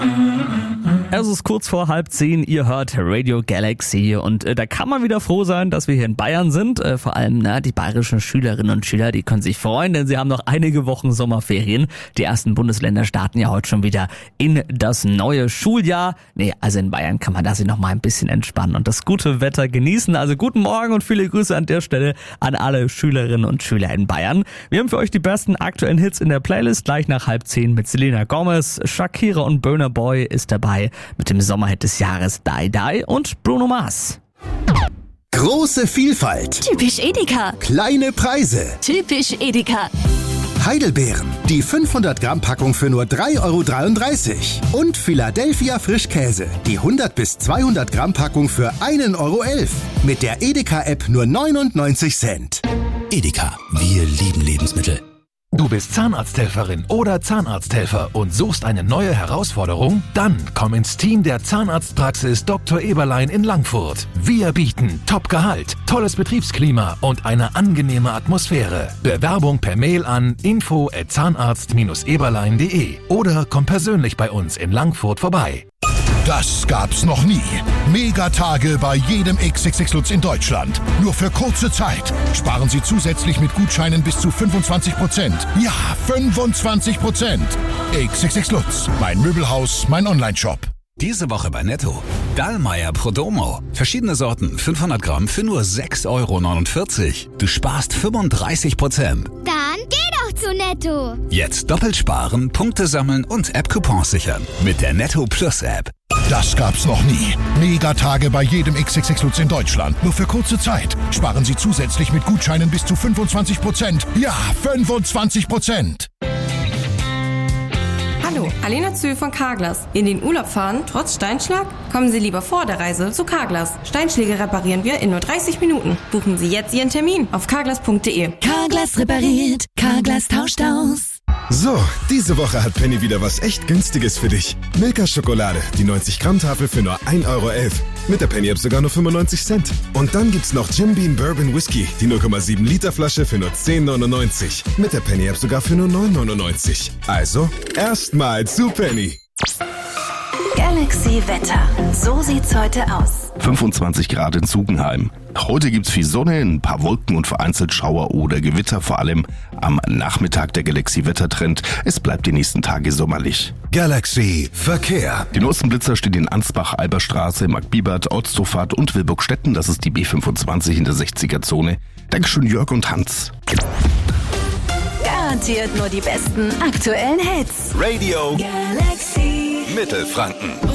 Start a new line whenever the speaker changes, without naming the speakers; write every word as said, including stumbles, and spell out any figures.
Es ist kurz vor halb zehn, ihr hört Radio Galaxy und äh, da kann man wieder froh sein, dass wir hier in Bayern sind. Äh, vor allem na, die bayerischen Schülerinnen und Schüler, die können sich freuen, denn sie haben noch einige Wochen Sommerferien. Die ersten Bundesländer starten ja heute schon wieder in das neue Schuljahr. Nee, also in Bayern kann man da sich noch mal ein bisschen entspannen und das gute Wetter genießen. Also guten Morgen und viele Grüße an der Stelle an alle Schülerinnen und Schüler in Bayern. Wir haben für euch die besten aktuellen Hits in der Playlist, gleich nach halb zehn mit Selena Gomez. Shakira und Burna Boy ist dabei mit dem Sommerhit des Jahres Die Die und Bruno Mars.
Große Vielfalt.
Typisch Edeka.
Kleine Preise.
Typisch Edeka.
Heidelbeeren. Die fünfhundert Gramm Packung für nur drei Euro dreiunddreißig. Und Philadelphia Frischkäse. Die hundert bis zweihundert Gramm Packung für ein Euro elf. Mit der Edeka-App nur neunundneunzig Cent.
Edeka, wir lieben Lebensmittel. Du bist Zahnarzthelferin oder Zahnarzthelfer und suchst eine neue Herausforderung? Dann komm ins Team der Zahnarztpraxis Doktor Eberlein in Langfurt. Wir bieten Top-Gehalt, tolles Betriebsklima und eine angenehme Atmosphäre. Bewerbung per Mail an info at zahnarzt Bindestrich eberlein punkt de oder komm persönlich bei uns in Langfurt vorbei.
Das gab's noch nie. Megatage bei jedem X X X Lutz in Deutschland. Nur für kurze Zeit. Sparen Sie zusätzlich mit Gutscheinen bis zu fünfundzwanzig Prozent. Ja, fünfundzwanzig Prozent. X X X Lutz. Mein Möbelhaus, mein Onlineshop.
Diese Woche bei Netto. Dallmayr Prodomo. Verschiedene Sorten, fünfhundert Gramm für nur sechs Euro neunundvierzig. Du sparst fünfunddreißig Prozent.
Dann geh doch zu Netto.
Jetzt doppelt sparen, Punkte sammeln und App-Coupons sichern. Mit der Netto Plus App.
Das gab's noch nie. Megatage bei jedem X X X Lutz in Deutschland. Nur für kurze Zeit. Sparen Sie zusätzlich mit Gutscheinen bis zu fünfundzwanzig Prozent. Ja, fünfundzwanzig Prozent.
Hallo, Alena Zühl von Carglass. In den Urlaub fahren, trotz Steinschlag? Kommen Sie lieber vor der Reise zu Carglass. Steinschläge reparieren wir in nur dreißig Minuten. Buchen Sie jetzt Ihren Termin auf carglass punkt de.
Carglass repariert. Carglass tauscht aus.
So, diese Woche hat Penny wieder was echt Günstiges für dich. Milka Schokolade, die neunzig Gramm Tafel für nur ein Euro elf. Mit der Penny-App sogar nur fünfundneunzig Cent. Und dann gibt's noch Jim Beam Bourbon Whisky, die null Komma sieben Liter Flasche für nur zehn neunundneunzig. Mit der Penny-App sogar für nur neun neunundneunzig. Also, erstmal zu Penny.
Galaxy Wetter. So sieht's heute aus.
fünfundzwanzig Grad in Zugenheim. Heute gibt's viel Sonne, ein paar Wolken und vereinzelt Schauer oder Gewitter, vor allem am Nachmittag der Galaxy-Wettertrend. Es bleibt die nächsten Tage sommerlich.
Galaxy Verkehr.
Die neuesten Blitzer stehen in Ansbach, Alberstraße, Markbibert, Ortstofat und Wilburgstetten. Das ist die B fünfundzwanzig in der sechziger-Zone. Dankeschön Jörg und Hans.
Garantiert nur die besten aktuellen Hits.
Radio
Galaxy
Mittelfranken.